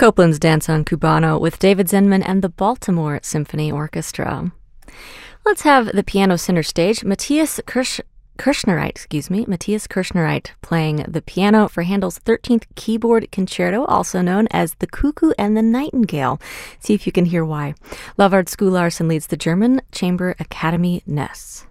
Copland's Danzón Cubano with David Zinman and the Baltimore Symphony Orchestra. Let's have the piano center stage. Matthias Kirchnereit playing the piano for Handel's 13th Keyboard Concerto, also known as The Cuckoo and the Nightingale. See if you can hear why. Lavard Skularsson leads the German Chamber Academy Ness.